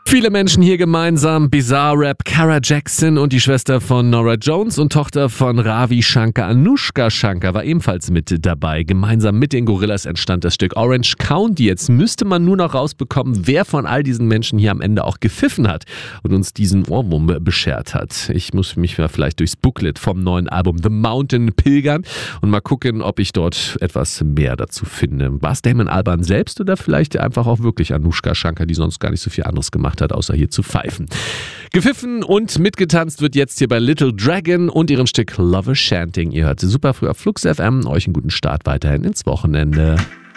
Viele Menschen hier gemeinsam. Bizarre Rap, Cara Jackson und die Schwester von Norah Jones und Tochter von Ravi Shankar, Anushka Shankar, war ebenfalls mit dabei. Gemeinsam mit den Gorillas entstand das Stück Orange County. Jetzt müsste man nur noch rausbekommen, wer von all diesen Menschen hier am Ende auch gepfiffen hat und uns diesen Ohrwurm beschert hat. Ich muss mich mal vielleicht durchs Booklet vom neuen Album The Mountain pilgern und mal gucken, ob ich dort etwas mehr dazu finde. War es Damon Albarn selbst oder vielleicht einfach auch wirklich Anushka Shankar, die sonst gar nicht so viel anderes gemacht hat, außer hier zu pfeifen. Gepfiffen und mitgetanzt wird jetzt hier bei Little Dragon und ihrem Stück Love Chanting. Ihr hört super früh auf Flux FM. Euch einen guten Start weiterhin ins Wochenende.